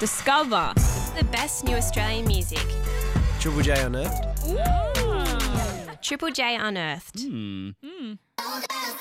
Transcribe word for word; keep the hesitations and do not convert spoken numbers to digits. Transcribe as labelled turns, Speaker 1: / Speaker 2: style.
Speaker 1: Discover
Speaker 2: The best new Australian music.
Speaker 3: Triple J Unearthed.
Speaker 2: Triple J Unearthed.
Speaker 4: Hmm.